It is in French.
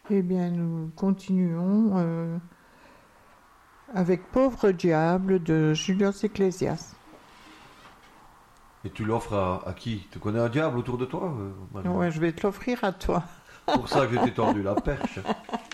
Eh bien, nous continuons avec Pauvre diable de Julius Ecclesias. Et tu l'offres à qui? Tu connais un diable autour de toi, Marie? Ouais, je vais te l'offrir à toi. Pour ça que je t'ai tendu la perche.